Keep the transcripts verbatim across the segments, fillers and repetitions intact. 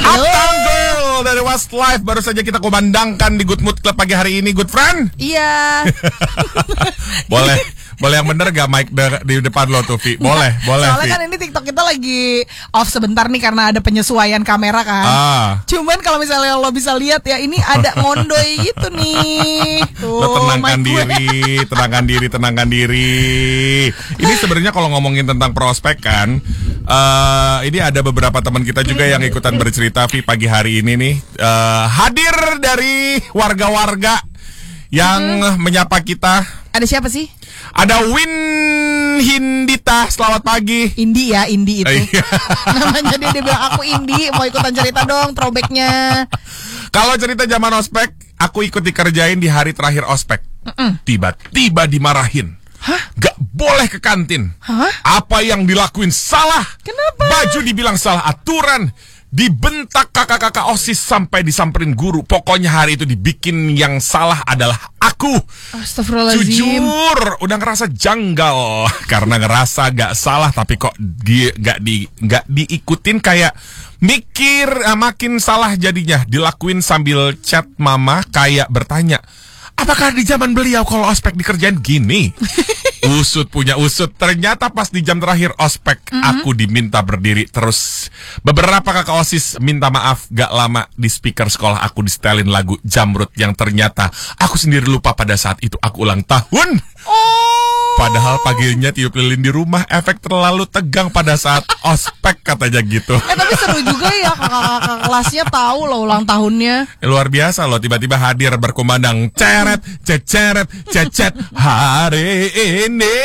Halo. Uptangle dari Westlife baru saja kita kumandangkan di Good Mood Club pagi hari ini, good friend. Iya. Boleh, boleh yang bener gak mic de- di depan lo tuh, Vi? Boleh, boleh, Soalnya Vi. kan ini TikTok kita lagi off sebentar nih karena ada penyesuaian kamera kan. Ah. Cuman kalau misalnya lo bisa lihat ya, ini ada ngondoy gitu nih. Tuh, Lo tenangkan mic gue. diri, tenangkan diri, tenangkan diri. Ini sebenarnya kalau ngomongin tentang prospek kan, uh, ini ada beberapa teman kita juga yang ikutan bercerita, Vi, pagi hari ini nih uh, hadir dari warga-warga yang hmm. menyapa kita. Ada siapa sih? Ada Win Hindita, selamat pagi. Indi ya, Indi itu. Iya. Namanya dia, dia bilang aku Indi, mau ikutan cerita dong, throwbacknya. Kalau cerita zaman ospek, aku ikut dikerjain di hari terakhir ospek. Mm-mm. Tiba-tiba dimarahin. Hah? Gak boleh ke kantin. Hah? Apa yang dilakuin salah. Kenapa? Baju dibilang salah aturan. Dibentak kakak-kakak OSIS sampai disamperin guru. Pokoknya hari itu dibikin yang salah adalah aku. Astagfirullahaladzim. Jujur, udah ngerasa janggal karena ngerasa gak salah tapi kok dia gak di gak diikutin, kayak mikir ah, makin salah jadinya. Dilakuin sambil chat mama kayak bertanya, apakah di zaman beliau kalau ospek dikerjain gini? Usut punya usut. Ternyata pas di jam terakhir ospek, mm-hmm. aku diminta berdiri terus. Beberapa kakak OSIS minta maaf. Gak lama di speaker sekolah aku disetelin lagu Jamrut yang ternyata aku sendiri lupa pada saat itu aku ulang tahun. Oh. Padahal paginya tiup lilin di rumah. Efek terlalu tegang pada saat ospek katanya gitu. Eh tapi seru juga ya, kakak-kakak kelasnya tahu loh ulang tahunnya. Luar biasa loh, tiba-tiba hadir berkumandang ceret, ceceret, cecet hari ini.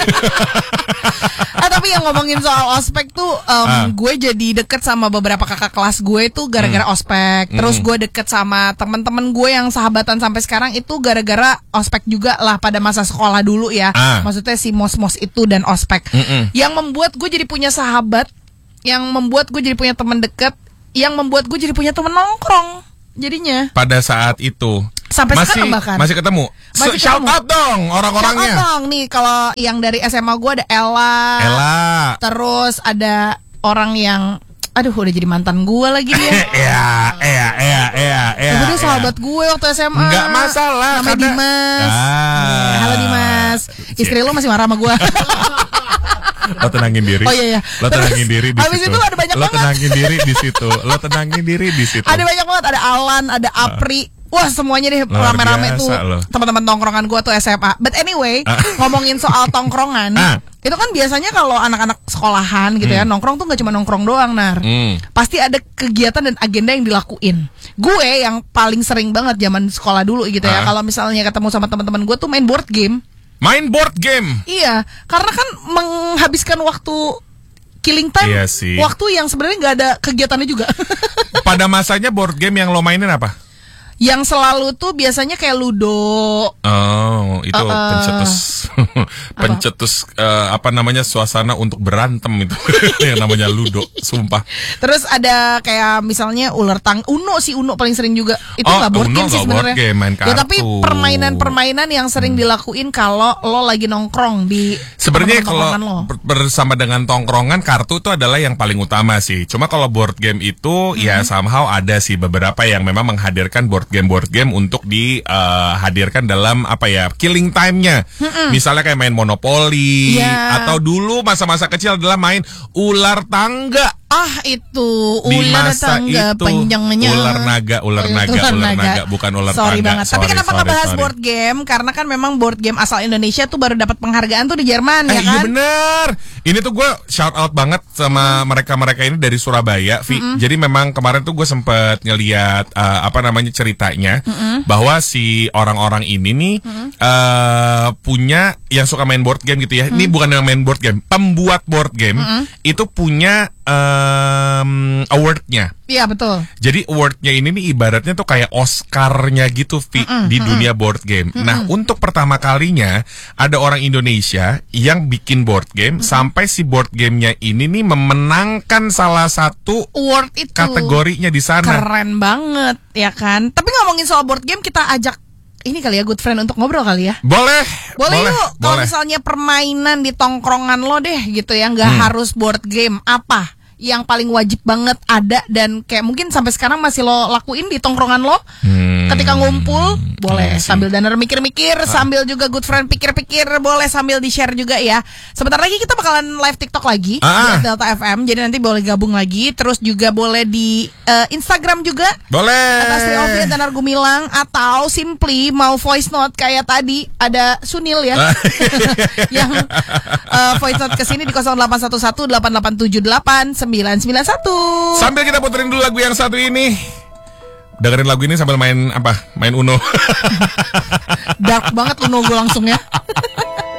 Eh tapi yang ngomongin soal ospek tuh, um, Ah. gue jadi deket sama beberapa kakak kelas gue tuh gara-gara Hmm. ospek. Terus Hmm. gue deket sama teman-teman gue yang sahabatan sampai sekarang itu gara-gara ospek juga lah pada masa sekolah dulu ya. Ah. Maksudnya si mos-mos itu dan ospek. Mm-mm. Yang membuat gue jadi punya sahabat, yang membuat gue jadi punya teman deket, yang membuat gue jadi punya teman nongkrong. Jadinya Pada saat itu sampai masih, sekarang bahkan masih ketemu. Masih Shout ketemu. out dong orang-orangnya. Shout out dong nih, kalau yang dari S M A gue ada Ella. Ella. Terus ada orang yang, aduh udah jadi mantan gue lagi dia. Iya, iya, iya, iya, iya. Tapi dia sahabat gue waktu S M A. Enggak masalah. Namanya karena- Dimas. Ah. Ya, halo Dimas. Istri lo masih marah sama gue. Lo tenangin diri. Oh iya iya. Lo tenangin diri di habis situ. itu ada banyak Lo banget. tenangin diri di situ. Lo tenangin diri di situ. Ada banyak banget, ada Alan, ada Apri. Wah semuanya deh Luar rame-rame tuh biasa loh. teman-teman tongkrongan gue tuh S M A. But anyway, Ah. ngomongin soal tongkrongan, Ah. itu kan biasanya kalau anak-anak sekolahan gitu ya, nongkrong tuh gak cuma nongkrong doang, Nar. Hmm. Pasti ada kegiatan dan agenda yang dilakuin. Gue yang paling sering banget zaman sekolah dulu gitu ya, Ah. kalau misalnya ketemu sama teman-teman gue tuh main board game. Main board game. Iya, karena kan menghabiskan waktu killing time, Iya sih. waktu yang sebenarnya nggak ada kegiatannya juga. Pada masanya board game yang lo mainin apa? Yang selalu tuh biasanya kayak Ludo. Oh, itu Uh, uh. pencetus pencetus eh, apa namanya suasana untuk berantem itu. Yang namanya Ludo, sumpah. Terus ada kayak misalnya ular tang, Uno sih, Uno paling sering juga. Itu Oh, nggak board Uno game sih nggak board sebenarnya. game, main Ya tapi kartu. permainan-permainan yang sering dilakuin kalau lo lagi nongkrong di Sebenarnya kalau teman-teman lo. ber- bersama dengan tongkrongan, kartu itu adalah yang paling utama sih. Cuma kalau board game itu ya somehow ada sih beberapa yang memang menghadirkan board game board game untuk dihadirkan dalam apa ya, killing time-nya. Misalnya kayak main Monopoly, Iya. atau dulu masa-masa kecil adalah main ular tangga. Ah itu Di ular masa tangga itu, panjangnya. ular naga, ular Oh, iya, naga, ular naga, bukan ular sorry tangga. banget. Tapi Sorry, kenapa sorry, nggak bahas sorry. board game? Karena kan memang board game asal Indonesia tuh baru dapat penghargaan tuh di Jerman Eh, ya iya kan? bener. Ini tuh gue shout out banget sama mereka-mereka ini dari Surabaya, Vi. Jadi memang kemarin tuh gue sempet ngeliat uh, apa namanya ceritanya, bahwa si orang-orang ini nih uh, punya yang suka main board game gitu ya. Ini bukan yang main board game, pembuat board game itu punya um, awardnya. Iya betul. Jadi awardnya ini nih ibaratnya tuh kayak Oscar-nya gitu, Vi, di dunia board game. Nah, untuk pertama kalinya ada orang Indonesia yang bikin board game sampai si board gamenya ini nih memenangkan salah satu Award itu kategorinya di sana. keren banget ya kan. Tapi ngomongin soal board game, kita ajak ini kali ya, good friend, untuk ngobrol kali ya. Boleh, Boleh, yuk. Kalau boleh. misalnya permainan di tongkrongan lo deh gitu ya, nggak Hmm. harus board game, apa yang paling wajib banget ada dan kayak mungkin sampai sekarang masih lo lakuin di tongkrongan lo? Hmm. Ketika ngumpul, boleh Iya sih. sambil danar mikir-mikir, sambil juga good friend pikir-pikir, boleh sambil di-share juga ya. Sebentar lagi kita bakalan live TikTok lagi Ah. di Delta F M, jadi nanti boleh gabung lagi. Terus juga boleh di eh, Instagram juga. Boleh. Atas Triovi dan Danar Gumilang, atau simply mau voice note kayak tadi ada Sunil ya yang eh, voice note kesini di nol delapan satu satu delapan delapan tujuh delapan sembilan sembilan satu. Sambil kita puterin dulu lagu yang satu ini. Dengerin lagu ini sambil main apa? Main Uno. Dark banget Uno gue langsung ya.